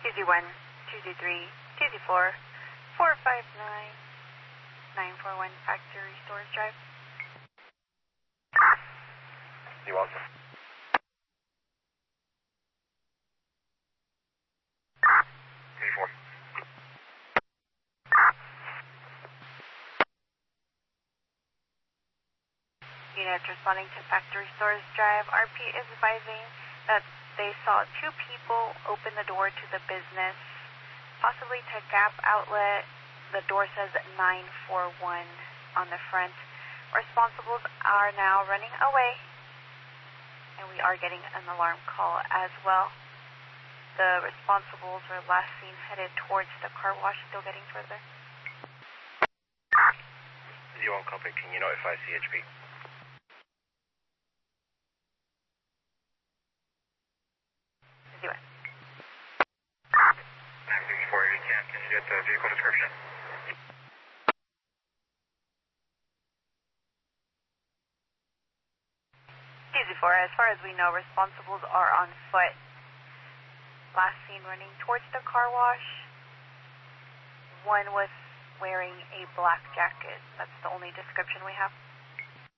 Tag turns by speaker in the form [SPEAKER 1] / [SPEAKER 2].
[SPEAKER 1] 2Z1, 2Z3, 2Z4, 459, 941 Factory Stores Drive.
[SPEAKER 2] You're welcome.
[SPEAKER 1] Units responding to Factory Stores Drive. RP is advising that they saw two people open the door to the business, possibly to Gap Outlet. The door says 941 on the front. Responsibles are now running away, and we are getting an alarm call as well. The responsibles were last seen headed towards the car wash, still getting further.
[SPEAKER 2] Z1 copy, can you notify CHP?
[SPEAKER 1] Z1.
[SPEAKER 2] 964, you can you get the vehicle description?
[SPEAKER 1] DZ4, as far as we know, responsibles are on foot. Last seen running towards the car wash. One was wearing a black jacket. That's the only description we have.